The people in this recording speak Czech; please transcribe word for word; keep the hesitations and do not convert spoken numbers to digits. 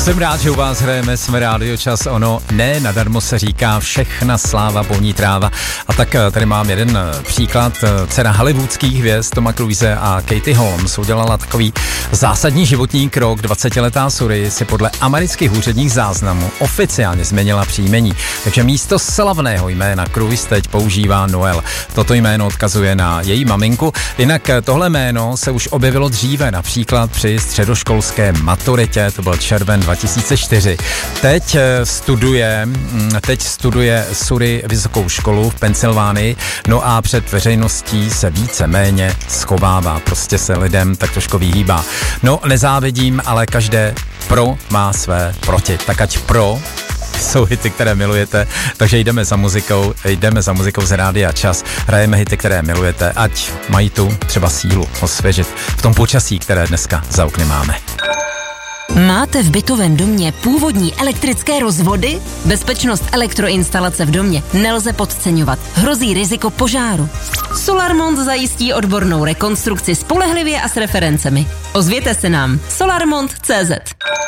Jsem rád, že u vás hrajeme, jsme Rádio Čas, ono ne nadarmo se říká všechna sláva polní tráva. A tak tady mám jeden příklad. Dcera hollywoodských hvězd Toma Cruise a Katie Holmes udělala takový zásadní životní krok. dvacetiletá Suri si podle amerických úředních záznamů oficiálně změnila příjmení. Takže místo slavného jména Cruise teď používá Noel. Toto jméno odkazuje na její maminku. Jinak tohle jméno se už objevilo dříve, například při středoškolské maturitě, to byl červen dva tisíce čtyři. Teď studuje, teď studuje Suri vysokou školu v Pensylvánii, no a před veřejností se víceméně schovává, prostě se lidem tak trošku vyhýbá. No, nezávidím, ale každé pro má své proti, tak ať pro jsou hity, které milujete, takže jdeme za muzikou, jdeme za muzikou z Rádia Čas, hrajeme hity, které milujete, ať mají tu třeba sílu osvěžit v tom počasí, které dneska za okny máme. Máte v bytovém domě původní elektrické rozvody? Bezpečnost elektroinstalace v domě nelze podceňovat. Hrozí riziko požáru. Solarmont zajistí odbornou rekonstrukci spolehlivě a s referencemi. Ozvěte se nám solarmont tečka cé zet.